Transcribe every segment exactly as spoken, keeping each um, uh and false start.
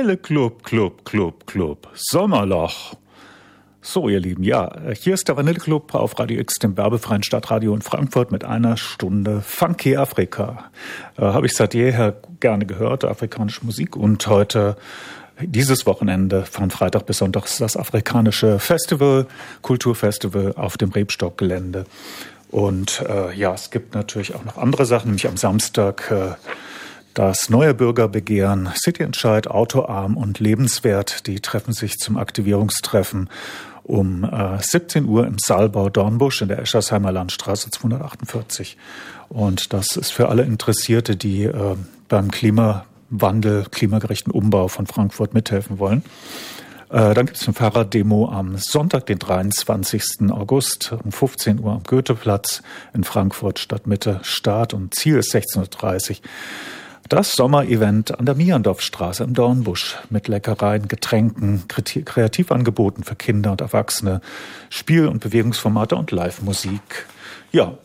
Vanilleclub, Club, Club, Club, Sommerloch. So, ihr Lieben, ja, hier ist der Vanilleclub auf Radio X, dem werbefreien Stadtradio in Frankfurt mit einer Stunde Funky Afrika. Äh, Habe ich seit jeher gerne gehört, afrikanische Musik, und heute, dieses Wochenende, von Freitag bis Sonntag, ist das afrikanische Festival, Kulturfestival auf dem Rebstock-Gelände. Und äh, ja, es gibt natürlich auch noch andere Sachen, nämlich am Samstag äh, das neue Bürgerbegehren, Cityentscheid, Autoarm und Lebenswert, die treffen sich zum Aktivierungstreffen um äh, siebzehn Uhr im Saalbau Dornbusch in der Eschersheimer Landstraße zweihundertachtundvierzig. Und das ist für alle Interessierte, die äh, beim Klimawandel, klimagerechten Umbau von Frankfurt mithelfen wollen. Äh, dann gibt es eine Fahrraddemo am Sonntag, den dreiundzwanzigsten August um fünfzehn Uhr am Goetheplatz in Frankfurt, Stadtmitte. Start und Ziel ist sechzehn Uhr dreißig. Das Sommerevent an der Mierendorfstraße im Dornbusch mit Leckereien, Getränken, Kreativangeboten für Kinder und Erwachsene, Spiel- und Bewegungsformate und Live-Musik. Ja,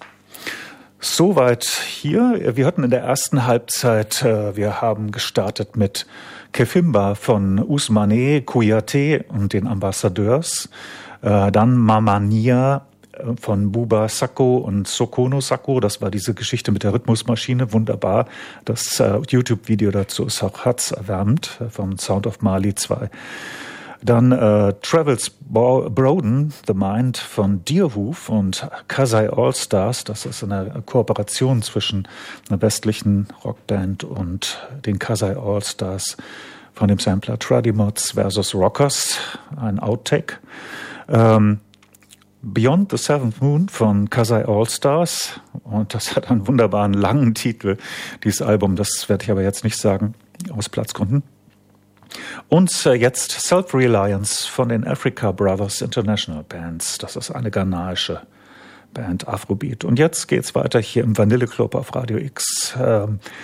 soweit hier. Wir hatten in der ersten Halbzeit, wir haben gestartet mit Kefimba von Ousmane, Kouyaté und den Ambassadeurs, dann Mamania von Buba Sakho und Sokono Sakho. Das war diese Geschichte mit der Rhythmusmaschine. Wunderbar. Das äh, YouTube-Video dazu ist auch Hatz erwärmt vom Sound of Mali zwei. Dann äh, Travels Broden, The Mind von Deerhoof und Kasai All-Stars. Das ist eine Kooperation zwischen einer westlichen Rockband und den Kasai All-Stars von dem Sampler Tradimods versus Rockers. Ein Outtake. Ähm, Beyond the Seventh Moon von Kasai All-Stars. Und das hat einen wunderbaren langen Titel, dieses Album. Das werde ich aber jetzt nicht sagen, aus Platzgründen. Und jetzt Self-Reliance von den Africa Brothers International Bands. Das ist eine ghanaische Band, Afrobeat. Und jetzt geht's weiter hier im Vanilleclub auf Radio X äh,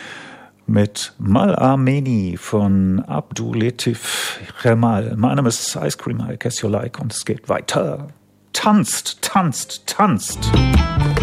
mit Mal Ameni von Abdulatif Remal. Mein Name ist Ice Cream, I Guess You Like, und es geht weiter. Tanzt, tanzt, tanzt.